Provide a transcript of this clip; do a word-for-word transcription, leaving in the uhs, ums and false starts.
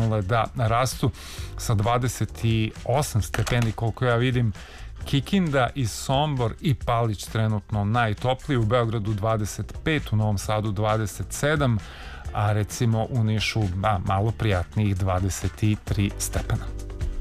krenule da rastu sa dvadeset osam stepeni koliko ja vidim. Kikinda i Sombor i Palić trenutno najtopliji, u Beogradu dvadeset pet, u Novom Sadu dvadeset sedam, a recimo u Nišu a, malo prijatnijih dvadeset tri stepena.